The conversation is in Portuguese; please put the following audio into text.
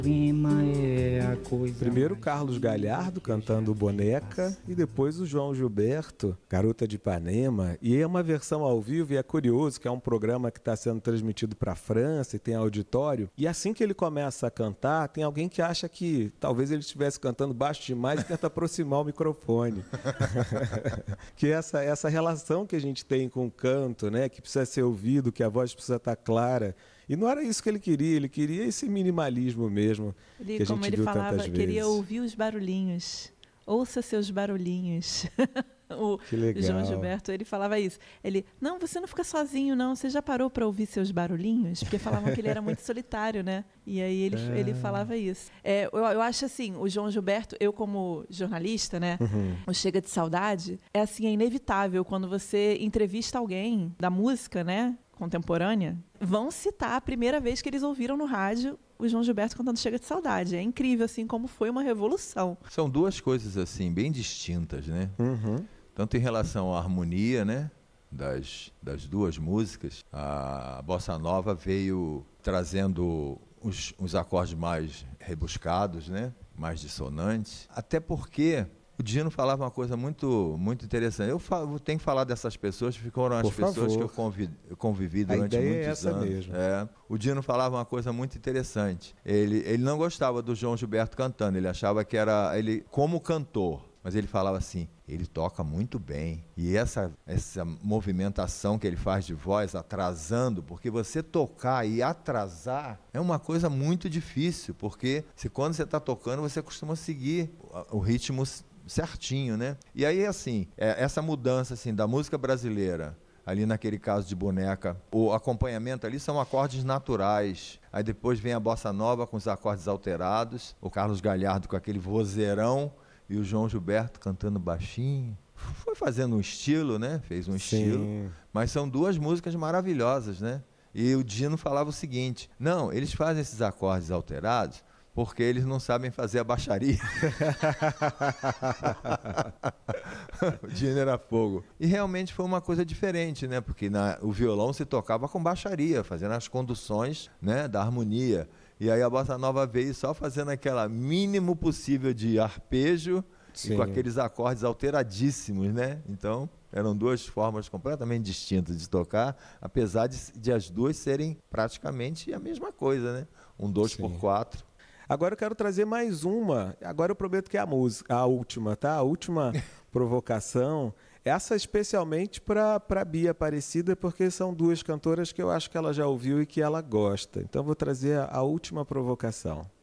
Rima é a coisa. Primeiro Carlos Galhardo cantando Boneca e depois o João Gilberto, Garota de Ipanema. E é uma versão ao vivo e é curioso que é um programa que está sendo transmitido para a França e tem auditório. E assim que ele começa a cantar, tem alguém que acha que talvez ele estivesse cantando baixo demais e tenta aproximar o microfone. Que essa relação que a gente tem com o canto, né, que precisa ser ouvido, que a voz precisa estar clara. E não era isso que ele queria esse minimalismo mesmo, que a gente como ele viu falava, tantas vezes. queria ouvir os barulhinhos. Ouça seus barulhinhos. Que legal. O João Gilberto, ele falava isso. Ele, não, você não fica sozinho, não. Você já parou para ouvir seus barulhinhos? Porque falavam que ele era muito solitário, né? E aí ele falava isso. Eu acho assim, o João Gilberto, eu como jornalista, né? O Chega de Saudade, é assim, é inevitável quando você entrevista alguém da música, né? Contemporânea, vão citar a primeira vez que eles ouviram no rádio o João Gilberto cantando Chega de Saudade. É incrível, assim, como foi uma revolução. São duas coisas, assim, bem distintas, né? Tanto em relação à harmonia, né? Das duas músicas. A Bossa Nova veio trazendo os acordes mais rebuscados, né? Mais dissonantes. Até porque o Dino falava uma coisa muito, muito interessante. Eu tenho que falar dessas pessoas, que foram as pessoas que eu convivi durante muitos anos. Mesmo. O Dino falava uma coisa muito interessante. Ele não gostava do João Gilberto cantando, ele achava que era ele como cantor. Mas ele falava assim, ele toca muito bem. E essa movimentação que ele faz de voz, atrasando, porque você tocar e atrasar é uma coisa muito difícil, porque quando você está tocando, você costuma seguir o ritmo certinho, né? E aí, assim, essa mudança assim, da música brasileira, ali naquele caso de Boneca, o acompanhamento ali são acordes naturais. Aí depois vem a Bossa Nova com os acordes alterados, o Carlos Galhardo com aquele vozeirão e o João Gilberto cantando baixinho. Foi fazendo um estilo, né? Fez um estilo. Mas são duas músicas maravilhosas, né? E o Dino falava o seguinte, não, eles fazem esses acordes alterados porque eles não sabem fazer a baixaria. O Dino era fogo. E realmente foi uma coisa diferente, né? Porque o violão se tocava com baixaria, fazendo as conduções, né, da harmonia. E aí a Bossa Nova veio só fazendo aquela mínimo possível de arpejo e com aqueles acordes alteradíssimos, né? Então, eram duas formas completamente distintas de tocar, apesar de as duas serem praticamente a mesma coisa, né? Um 2x4. Agora eu quero trazer mais uma. Agora eu prometo que é a última, tá? A última provocação. Essa especialmente para Bia Aparecida, porque são duas cantoras que eu acho que ela já ouviu e que ela gosta. Então vou trazer a última provocação.